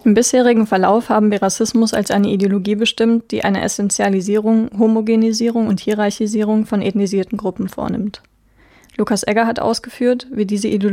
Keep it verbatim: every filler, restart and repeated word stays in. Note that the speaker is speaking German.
Im bisherigen Verlauf haben wir Rassismus als eine Ideologie bestimmt, die eine Essentialisierung, Homogenisierung und Hierarchisierung von ethnisierten Gruppen vornimmt. Lukas Egger hat ausgeführt, wie diese Ideologie